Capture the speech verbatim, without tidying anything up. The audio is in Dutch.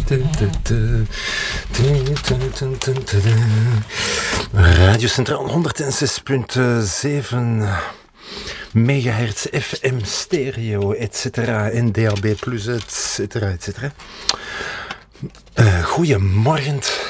Radio Centraal honderdzes komma zeven megahertz F M stereo, et cetera, en D A B plus, et cetera, et cetera. Uh, goedemorgen.